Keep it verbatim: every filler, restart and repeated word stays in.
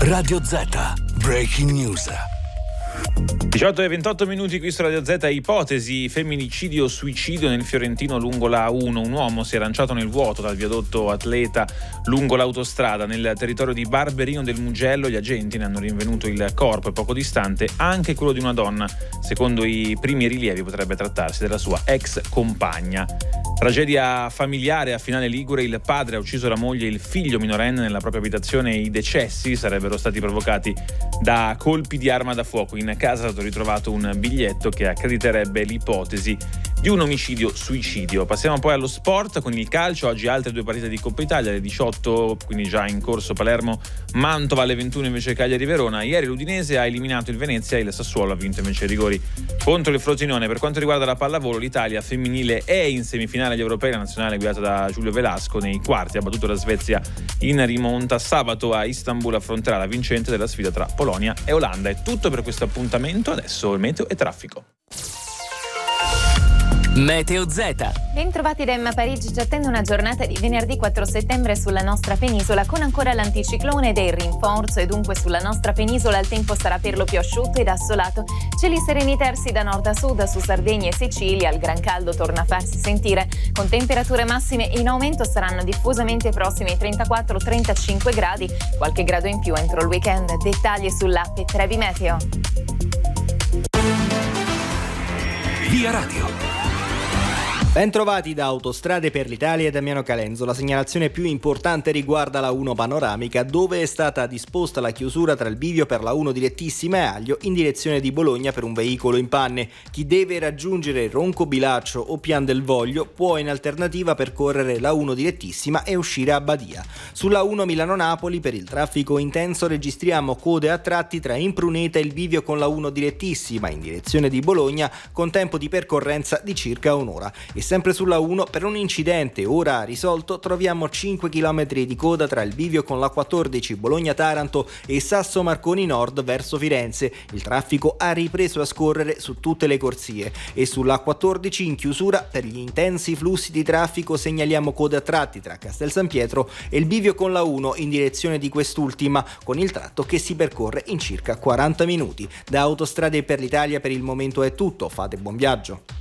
Radio Z, Breaking News. diciotto e ventotto minuti qui su Radio Z. Ipotesi femminicidio suicidio nel Fiorentino lungo la A uno. Un uomo si è lanciato nel vuoto dal viadotto Atleta lungo l'autostrada nel territorio di Barberino del Mugello. Gli agenti ne hanno rinvenuto il corpo e poco distante anche quello di una donna. Secondo i primi rilievi potrebbe trattarsi della sua ex compagna. Tragedia familiare a Finale Ligure. Il padre ha ucciso la moglie e il figlio minorenne nella propria abitazione. I decessi sarebbero stati provocati da colpi di arma da fuoco. In casa è stato ritrovato un biglietto che accrediterebbe l'ipotesi di un omicidio-suicidio. Passiamo poi allo sport con il calcio. Oggi altre due partite di Coppa Italia, alle diciotto, quindi già in corso Palermo-Mantova, alle ventuno invece Cagliari-Verona. Ieri l'Udinese ha eliminato il Venezia e il Sassuolo ha vinto invece i rigori contro il Frosinone. Per quanto riguarda la pallavolo, l'Italia femminile è in semifinale agli europei. La nazionale guidata da Giulio Velasco nei quarti ha battuto la Svezia in rimonta. Sabato a Istanbul affronterà la vincente della sfida tra Polonia e Olanda. È tutto per questo appuntamento. Adesso il meteo e traffico. Meteo Z. Bentrovati da Emma Parigi. Ci attende una giornata di venerdì quattro settembre sulla nostra penisola con ancora l'anticiclone del rinforzo e dunque sulla nostra penisola il tempo sarà per lo più asciutto ed assolato. Cieli sereni terzi da nord a sud su Sardegna e Sicilia. Il gran caldo torna a farsi sentire con temperature massime in aumento, saranno diffusamente prossime ai trentaquattro trentacinque gradi, qualche grado in più entro il weekend. Dettagli sull'app Trebi Meteo. Via Radio. Bentrovati da Autostrade per l'Italia e Damiano Calenzo. La segnalazione più importante riguarda la uno panoramica, dove è stata disposta la chiusura tra il bivio per la uno direttissima e Aglio in direzione di Bologna per un veicolo in panne. Chi deve raggiungere Roncobilaccio o Pian del Voglio può in alternativa percorrere la uno direttissima e uscire a Badia. Sulla uno Milano-Napoli per il traffico intenso registriamo code a tratti tra Impruneta e il bivio con la uno direttissima in direzione di Bologna con tempo di percorrenza di circa un'ora. E sempre sulla uno, per un incidente ora risolto, troviamo cinque chilometri di coda tra il bivio con la quattordici Bologna-Taranto e Sasso Marconi Nord verso Firenze. Il traffico ha ripreso a scorrere su tutte le corsie e sulla quattordici in chiusura per gli intensi flussi di traffico segnaliamo code a tratti tra Castel San Pietro e il bivio con la uno in direzione di quest'ultima, con il tratto che si percorre in circa quaranta minuti. Da Autostrade per l'Italia per il momento è tutto, fate buon viaggio.